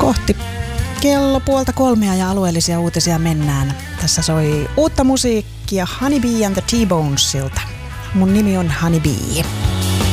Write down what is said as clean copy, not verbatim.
Kohti kello 2:30 ja alueellisia uutisia mennään. Tässä soi uutta musiikkia Honey Bee and the T-Bonesilta. Mun nimi on Honey Bee.